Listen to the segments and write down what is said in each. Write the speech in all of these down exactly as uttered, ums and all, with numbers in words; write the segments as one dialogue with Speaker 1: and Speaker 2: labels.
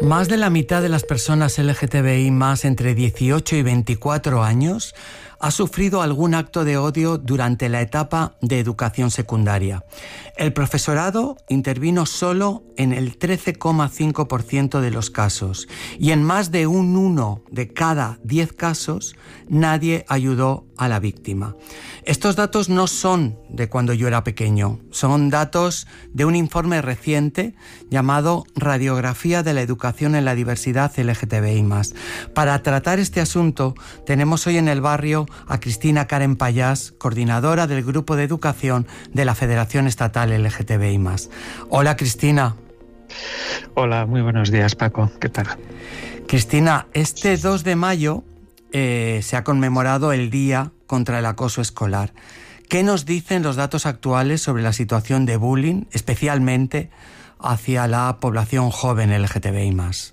Speaker 1: Más de la mitad de las personas L G T B I más entre dieciocho y veinticuatro años ha sufrido algún acto de odio durante la etapa de educación secundaria. El profesorado intervino solo en el trece coma cinco por ciento de los casos y en más de un uno de cada diez casos nadie ayudó a la víctima. Estos datos no son de cuando yo era pequeño, son datos de un informe reciente llamado Radiografía de la Educación en la Diversidad L G T B I más. Para tratar este asunto tenemos hoy en el barrio a Cristina Karen Payás, coordinadora del Grupo de Educación de la Federación Estatal L G T B I más. Hola, Cristina.
Speaker 2: Hola, muy buenos días, Paco. ¿Qué tal?
Speaker 1: Cristina, este dos de mayo eh, se ha conmemorado el Día contra el Acoso Escolar. ¿Qué nos dicen los datos actuales sobre la situación de bullying, especialmente hacia la población joven L G T B I más?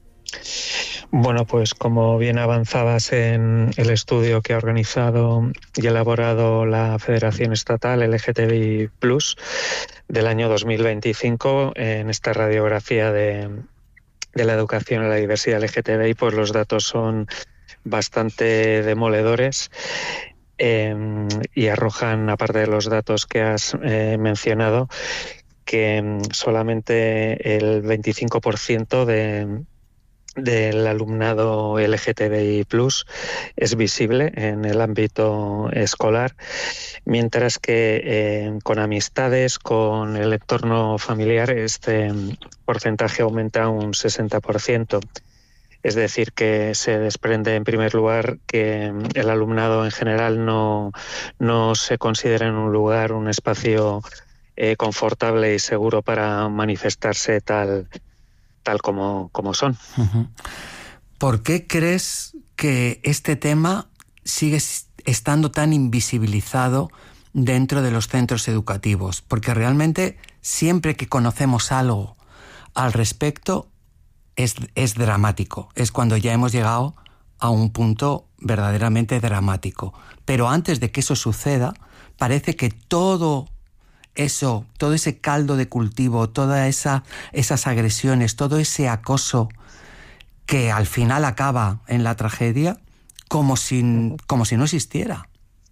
Speaker 2: Bueno, pues como bien avanzabas en el estudio que ha organizado y elaborado la Federación Estatal L G T B I plus del año dos mil veinticinco, en esta radiografía de, de la educación en la diversidad L G T B I, pues los datos son bastante demoledores. Eh, y arrojan, aparte de los datos que has eh, mencionado, que solamente el veinticinco por ciento de, del alumnado L G T B I plus es visible en el ámbito escolar, mientras que eh, con amistades, con el entorno familiar, este porcentaje aumenta un sesenta por ciento. Es decir, que se desprende en primer lugar que el alumnado en general no, no se considera en un lugar, un espacio eh, confortable y seguro para manifestarse tal, tal como, como son.
Speaker 1: Uh-huh. ¿Por qué crees que este tema sigue estando tan invisibilizado dentro de los centros educativos? Porque realmente siempre que conocemos algo al respecto, Es, es dramático, es cuando ya hemos llegado a un punto verdaderamente dramático. Pero antes de que eso suceda, parece que todo eso, todo ese caldo de cultivo, todas esa, esas agresiones, todo ese acoso que al final acaba en la tragedia, como si, como si no existiera.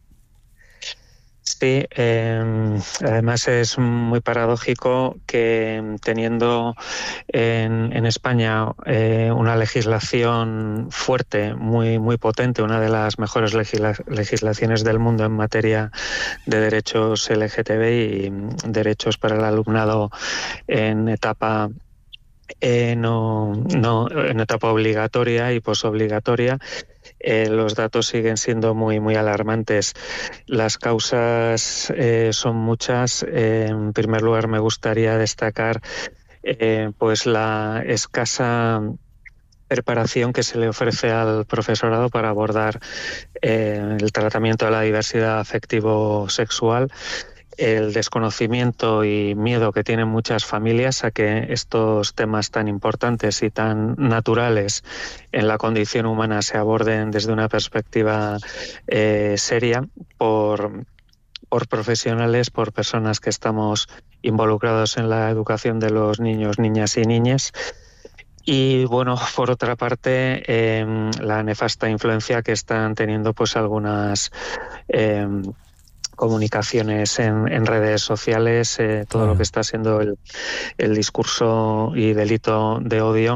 Speaker 2: Sí, eh, además es muy paradójico que teniendo en, en España eh, una legislación fuerte, muy, muy potente, una de las mejores legisla- legislaciones del mundo en materia de derechos L G T B I y derechos para el alumnado en etapa eh, no, no en etapa obligatoria y posobligatoria. Eh, los datos siguen siendo muy, muy alarmantes. Las causas eh, son muchas. Eh, en primer lugar, me gustaría destacar eh, pues la escasa preparación que se le ofrece al profesorado para abordar eh, el tratamiento de la diversidad afectivo-sexual, el desconocimiento y miedo que tienen muchas familias a que estos temas tan importantes y tan naturales en la condición humana se aborden desde una perspectiva eh, seria por, por profesionales, por personas que estamos involucrados en la educación de los niños, niñas y niñas. Y bueno, por otra parte, eh, la nefasta influencia que están teniendo pues algunas eh, comunicaciones en, en redes sociales, eh, todo lo que está siendo el, el discurso y delito de odio.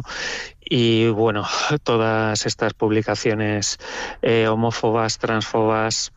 Speaker 2: Y bueno, todas estas publicaciones eh, homófobas, transfobas,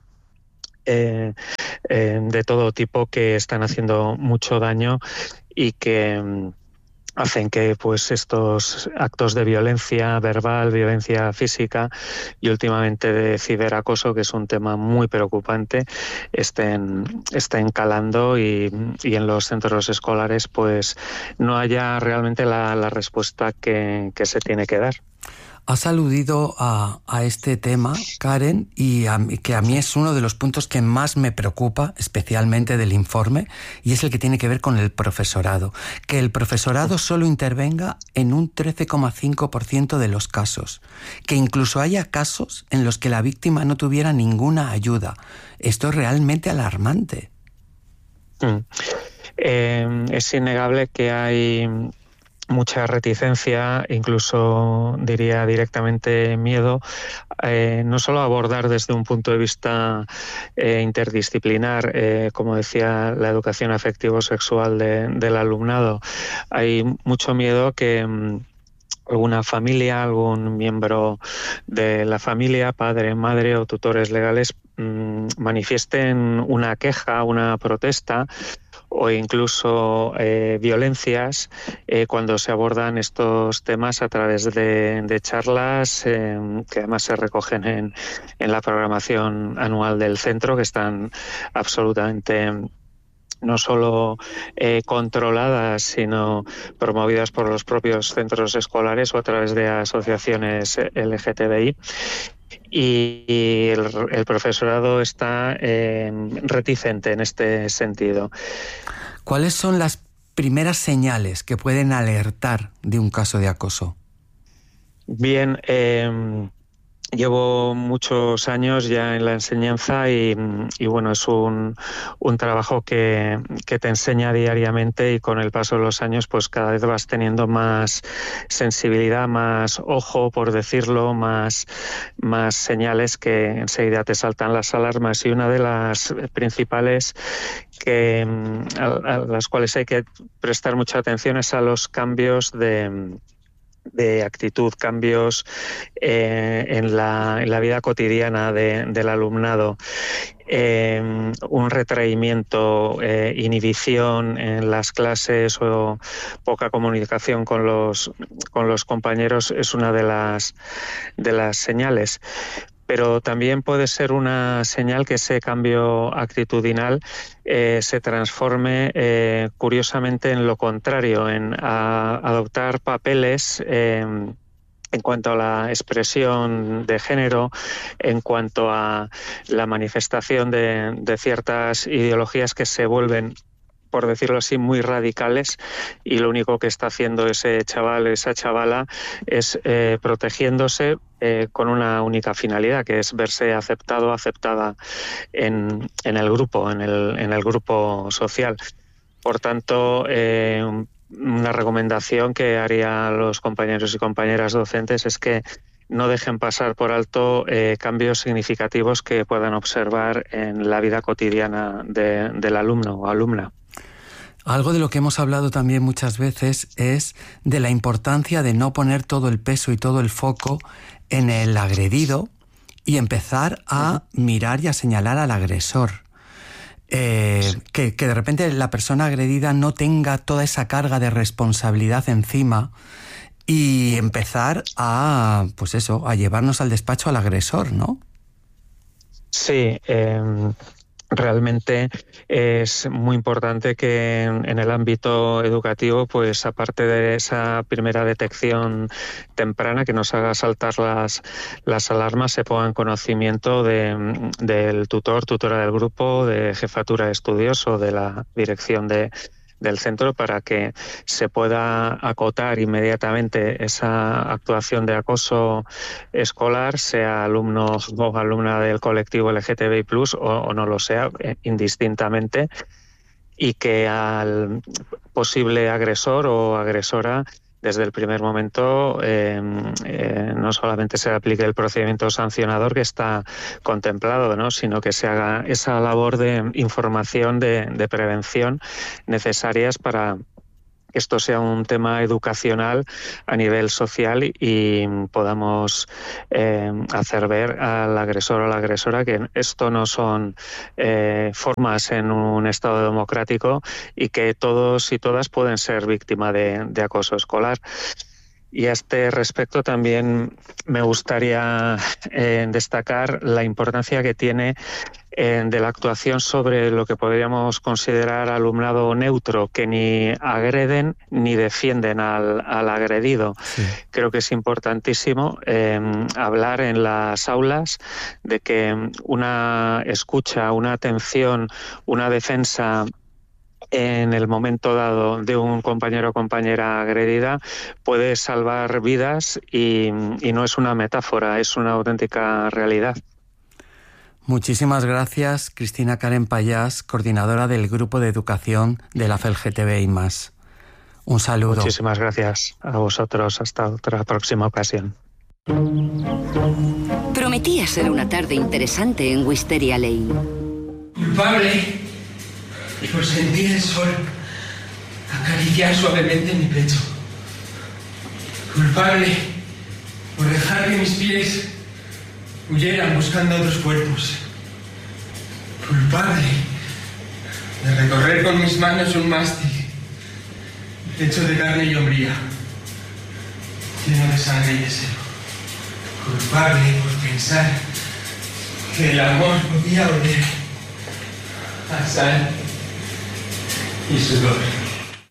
Speaker 2: eh, eh, de todo tipo, que están haciendo mucho daño y que hacen que pues estos actos de violencia verbal, violencia física y últimamente de ciberacoso, que es un tema muy preocupante, estén, estén calando y, y en los centros escolares pues no haya realmente la, la respuesta que, que se tiene que dar.
Speaker 1: Has aludido a, a este tema, Karen, y a, que a mí es uno de los puntos que más me preocupa, especialmente del informe, y es el que tiene que ver con el profesorado. Que el profesorado solo intervenga en un trece coma cinco por ciento de los casos. Que incluso haya casos en los que la víctima no tuviera ninguna ayuda. Esto es realmente alarmante.
Speaker 2: Mm. Eh, es innegable que hay mucha reticencia, incluso diría directamente miedo, eh, no solo abordar desde un punto de vista eh, interdisciplinar, eh, como decía, la educación afectivo-sexual de, del alumnado. Hay mucho miedo que mm, alguna familia, algún miembro de la familia, padre, madre o tutores legales, mmm, manifiesten una queja, una protesta o incluso eh, violencias eh, cuando se abordan estos temas a través de, de charlas eh, que además se recogen en, en la programación anual del centro, que están absolutamente no solo eh, controladas, sino promovidas por los propios centros escolares o a través de asociaciones L G T B I. Y el, el profesorado está eh, reticente en este sentido.
Speaker 1: ¿Cuáles son las primeras señales que pueden alertar de un caso de acoso?
Speaker 2: Bien, eh, llevo muchos años ya en la enseñanza y, y bueno, es un, un trabajo que, que te enseña diariamente, y con el paso de los años pues cada vez vas teniendo más sensibilidad, más ojo, por decirlo, más, más señales que enseguida te saltan las alarmas, y una de las principales que, a, a las cuales hay que prestar mucha atención es a los cambios de de actitud, cambios eh, en, la, en la vida cotidiana de, del alumnado, eh, un retraimiento, eh, inhibición en las clases o poca comunicación con los, con los compañeros es una de las, de las señales. Pero también puede ser una señal que ese cambio actitudinal eh, se transforme eh, curiosamente en lo contrario, en a, adoptar papeles eh, en cuanto a la expresión de género, en cuanto a la manifestación de, de ciertas ideologías que se vuelven, por decirlo así, muy radicales, y lo único que está haciendo ese chaval, esa chavala, es eh, protegiéndose eh, con una única finalidad, que es verse aceptado, aceptada en, en el grupo, en el, en el grupo social. Por tanto, eh, una recomendación que haría a los compañeros y compañeras docentes es que no dejen pasar por alto eh, cambios significativos que puedan observar en la vida cotidiana de, del alumno o alumna.
Speaker 1: Algo de lo que hemos hablado también muchas veces es de la importancia de no poner todo el peso y todo el foco en el agredido y empezar a mirar y a señalar al agresor. Eh, que, que de repente la persona agredida no tenga toda esa carga de responsabilidad encima y empezar a, pues eso, a llevarnos al despacho al agresor, ¿no?
Speaker 2: Sí, eh... Realmente es muy importante que en, en el ámbito educativo, pues aparte de esa primera detección temprana que nos haga saltar las, las alarmas, se ponga en conocimiento de, del tutor, tutora del grupo, de jefatura de estudios o de la dirección de del centro, para que se pueda acotar inmediatamente esa actuación de acoso escolar, sea alumno o alumna del colectivo L G T B I plus, o, o no lo sea, indistintamente, y que al posible agresor o agresora desde el primer momento eh, eh, no solamente se aplique el procedimiento sancionador que está contemplado, ¿no?, sino que se haga esa labor de información, de, de prevención necesarias para que esto sea un tema educacional a nivel social y, y podamos eh, hacer ver al agresor o a la agresora que esto no son eh, formas en un Estado democrático y que todos y todas pueden ser víctimas de, de acoso escolar. Y a este respecto también me gustaría eh, destacar la importancia que tiene eh, de la actuación sobre lo que podríamos considerar alumnado neutro, que ni agreden ni defienden al, al agredido. Sí. Creo que es importantísimo eh, hablar en las aulas de que una escucha, una atención, una defensa en el momento dado de un compañero o compañera agredida puede salvar vidas y, y no es una metáfora, es una auténtica realidad.
Speaker 1: Muchísimas gracias, Cristina Karen Payás, coordinadora del Grupo de Educación de la F L G T B I más. Un saludo.
Speaker 2: Muchísimas gracias a vosotros. Hasta otra próxima ocasión.
Speaker 3: Prometía ser una tarde interesante en Wisteria Lane.
Speaker 4: Culpable por sentir el sol acariciar suavemente mi pecho. Culpable por dejar que mis pies huyeran buscando otros cuerpos. Culpable de recorrer con mis manos un mástil hecho de carne y hombría, lleno de sangre y deseo. Culpable por pensar que el amor podía oler a sal y sudor.